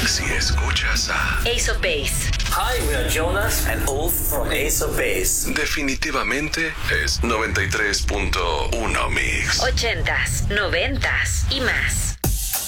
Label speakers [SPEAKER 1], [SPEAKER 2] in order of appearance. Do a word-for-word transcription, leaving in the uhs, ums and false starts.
[SPEAKER 1] Si escuchas a
[SPEAKER 2] Ace of Base.
[SPEAKER 3] Hi, we are Jonas and Ulf from Ace of Base.
[SPEAKER 1] definitivamente es noventa y tres punto uno Mix.
[SPEAKER 2] Ochentas, noventas y más.